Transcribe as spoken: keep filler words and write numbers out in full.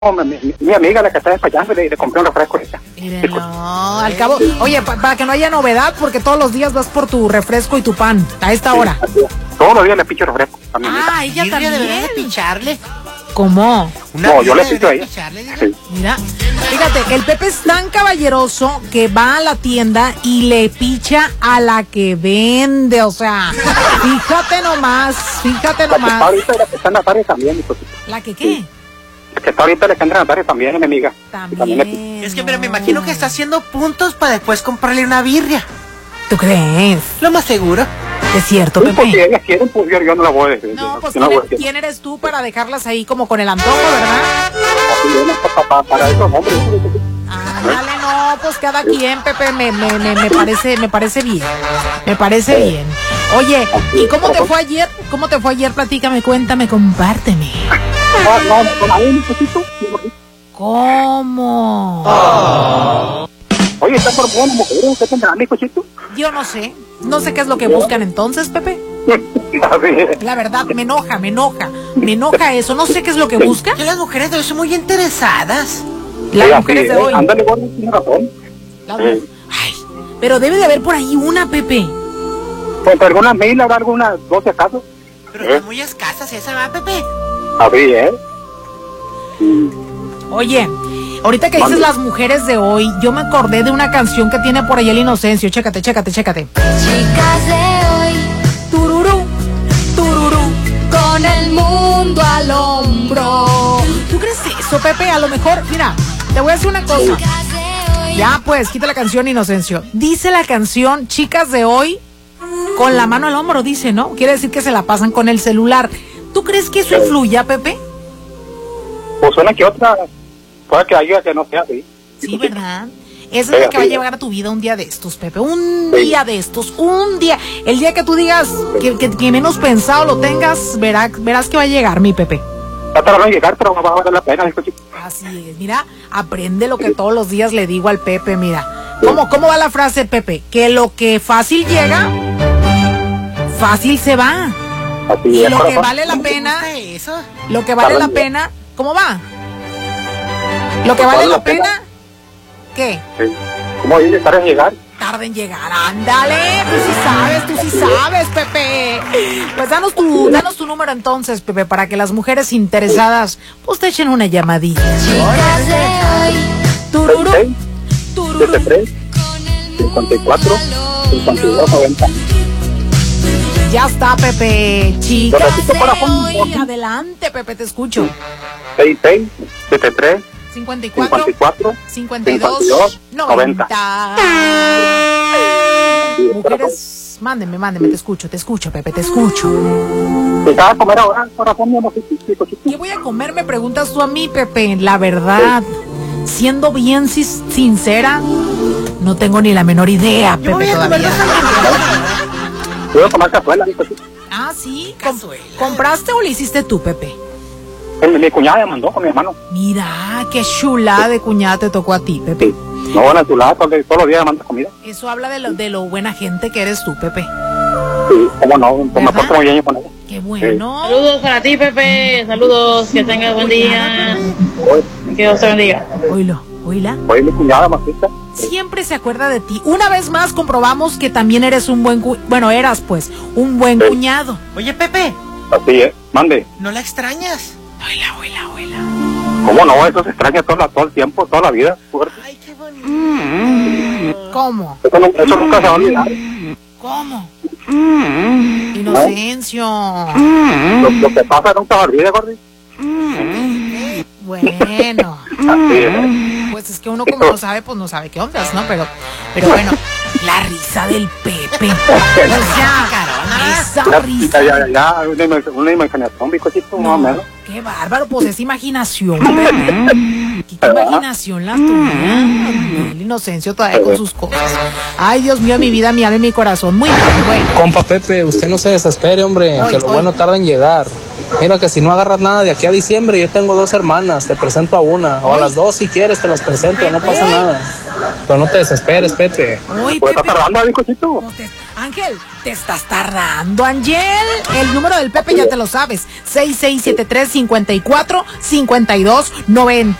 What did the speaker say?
mi, mi, mi amiga, la que está despachando, le, le compré un refresco. No, al cabo, oye, pa, para que no haya novedad, porque todos los días vas por tu refresco y tu pan, a esta hora. Sí, todos los días le picho refresco. Ah, ella también debería de pincharle. ¿Cómo? No, yo le picho a ella. Sí. Mira, fíjate, el Pepe es tan caballeroso que va a la tienda y le picha a la que vende, o sea, fíjate nomás, fíjate nomás. La que está ahorita, la que está en la tarde también, mi cosita. ¿La que qué? Sí. La que está ahorita, la que entra en la tarde también, mi amiga. También. también es que, pero me imagino que está haciendo puntos para después comprarle una birria. ¿Tú crees? Lo más seguro. Es cierto, sí, Pepe. Pues si ellas quieren, pues yo, yo no la voy a decir. No, pues no ¿quién, voy a ¿quién eres tú para dejarlas ahí como con el antojo, verdad? Así es, para, para, para esos hombres. Ah, dale, no, pues cada quien, Pepe, me, me, me, me parece, me parece bien. Me parece bien. Oye, ¿y cómo te fue ayer? ¿Cómo te fue ayer? Platícame, cuéntame, compárteme. No, no, con ahí, mi cosito. ¿Cómo? Oh. Oye, ¿está por buena mujer? ¿Usted tendrá mi cosito? Yo no sé. No sé qué es lo que buscan entonces, Pepe. La verdad, me enoja, me enoja. Me enoja eso. No sé qué es lo que buscan. Yo las mujeres de hoy son muy interesadas. Las sí, mujeres de hoy. Ándale, gordo, tiene razón. Las... Sí. Ay, pero debe de haber por ahí una, Pepe. Pues algunas mil, habrá algunas doce acaso. Pero ¿Eh? Están muy escasas esa, ¿va, Pepe? A ver, ¿eh? Oye, ahorita que dices las mujeres de hoy, yo me acordé de una canción que tiene por ahí el Inocencio. Chécate, chécate, chécate. Chicas de hoy, tururú, tururú, con el mundo al hombro. ¿Tú crees eso, Pepe? A lo mejor, mira, te voy a decir una cosa. Ya, pues, quita la canción, Inocencio. Dice la canción, chicas de hoy, con la mano al hombro, dice, ¿no? Quiere decir que se la pasan con el celular. ¿Tú crees que eso influya, Pepe? Pues suena que otra, puede que haya que no sea así. Sí, ¿verdad? Esa es la que va a llegar a tu vida un día de estos, Pepe. Un sí. día de estos, un día. El día que tú digas que, que, que menos pensado lo tengas, verás, verás que va a llegar, mi Pepe. Va a tardar en llegar, pero va a valer la pena, hijo chico. Así es, mira, aprende lo que todos los días le digo al Pepe, mira. ¿Cómo, cómo va la frase, Pepe? Que lo que fácil llega, fácil se va. Así y es, lo que papá. vale la pena, eso? lo que vale la pena, ¿cómo va? Lo que vale la pena, ¿qué? Sí. ¿Cómo dice? ¿Tarda en llegar? Tarda en llegar, ándale, tú sí sabes, tú sí sabes, Pepe. Pues danos tu, danos tu número entonces, Pepe, para que las mujeres interesadas, pues te echen una llamadilla. Chicas de hoy, tururú, tururú, setenta y tres, cincuenta y cuatro, cincuenta y dos, noventa. Ya está, Pepe. Chicas de hoy, adelante, Pepe, te escucho. seis seis, setenta y tres, cincuenta y cuatro, cincuenta y dos, noventa. Mujeres, mándenme, mándenme, te escucho, te escucho, Pepe, te escucho. ¿Qué vas a comer ahora, corazón? ¿Qué voy a comer? Me preguntas tú a mí, Pepe. La verdad, siendo bien sincera, no tengo ni la menor idea, Pepe, todavía. Voy a comer cazuela, hijo. Ah, ¿sí? ¿Compraste o le hiciste tú, Pepe? Mi, mi cuñada me mandó con mi hermano. Mira, qué chulada de cuñada te tocó a ti, Pepe. Sí. No, bueno, chulada, todos, todos los días me mandas comida. Eso habla de lo, de lo buena gente que eres tú, Pepe. Sí, cómo no, pues me porto muy bien con ella. Qué bueno. Sí. Saludos para ti, Pepe. Saludos, que tengas buen día. Que Dios te bendiga. Oílo, oíla. Oye, mi cuñada, Martita. Siempre se acuerda de ti. Una vez más comprobamos que también eres un buen, cu bueno, eras pues, un buen sí. cuñado. Oye, Pepe. Así es, mande. ¿No la extrañas? Oíla, oíla, oíla. ¿Cómo no? Eso se extraña todo, todo el tiempo, toda la vida. Ay, qué bonito. Mm. ¿Cómo? Eso, no, eso nunca se va a olvidar. ¿Cómo? Mm. Inocencio. Mm. Lo, lo que pasa nunca se olvida, Gordy. Mm. Bueno. Así es. Pues es que uno como no sabe, pues no sabe qué ondas, ¿no? Pero, pero bueno, la risa del Pepe. O sea, esa ya, risa. Ya, ya, ya, una, una imaginación, bizcochito, no, más o menos. Qué bárbaro, pues es imaginación, Pepe. Qué, qué imaginación la tuya. El Inocencio todavía con sus cosas. Ay, Dios mío, mi vida, mi alma y mi corazón. Muy bien, bueno. Compa Pepe, usted no se desespere, hombre, hoy, que lo hoy. bueno tarda en llegar. Mira que si no agarras nada de aquí a diciembre, yo tengo dos hermanas, te presento a una, o a las dos si quieres te las presento, no pasa nada. Pero no te desesperes, Pepe. Uy, Pues está Pepe. tardando, mi cosito. No te- Ángel, te estás tardando, Ángel. El número del Pepe ya te lo sabes. seis seis siete tres, cinco cuatro, cinco dos nueve cero.